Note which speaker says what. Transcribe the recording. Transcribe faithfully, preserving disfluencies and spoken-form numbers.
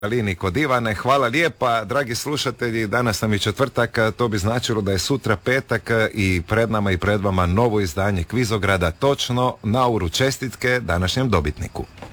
Speaker 1: liniji kod Ivane. Hvala lijepa, dragi slušatelji, danas nam je četvrtak, to bi značilo da je sutra petak i pred nama i pred vama novo izdanje Kvizograda, točno na uru čestitke današnjem dobitniku.